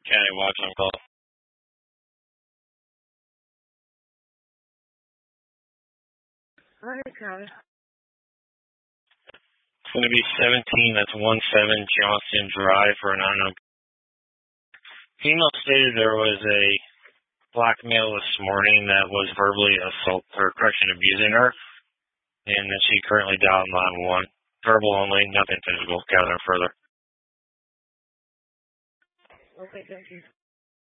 County Watch on call. Hi, County. It's going to be 17, that's 17 Johnston Drive for an unknown. Female stated there was a black male this morning that was verbally abusing her, and that she currently dialed 911. Verbal only, nothing physical. Gather further. Okay, thank you.